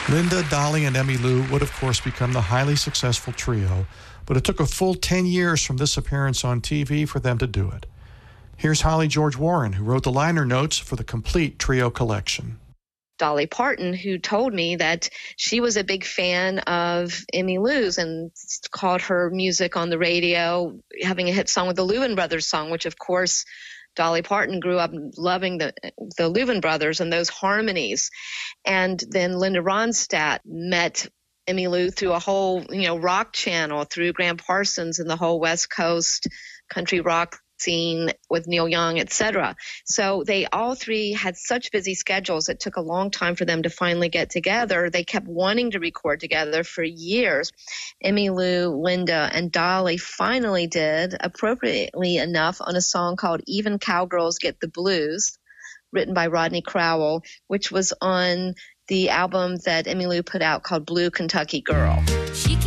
Linda, Dolly, and Emmylou would, of course, become the highly successful trio, but it took a full 10 years from this appearance on TV for them to do it. Here's Holly George Warren, who wrote the liner notes for the complete trio collection. Dolly Parton, who told me that she was a big fan of Emmylou's and called her music on the radio, having a hit song with the Louvin Brothers song, which, of course, Dolly Parton grew up loving the Louvin Brothers and those harmonies. And then Linda Ronstadt met Emmylou through a whole, rock channel, through Graham Parsons and the whole West Coast country rock scene with Neil Young, etc. So they all three had such busy schedules. It took a long time for them to finally get together. They kept wanting to record together for years. Emmylou, Linda, and Dolly finally did, appropriately enough, on a song called Even Cowgirls Get the Blues, written by Rodney Crowell, which was on the album that Emmylou put out called Blue Kentucky Girl.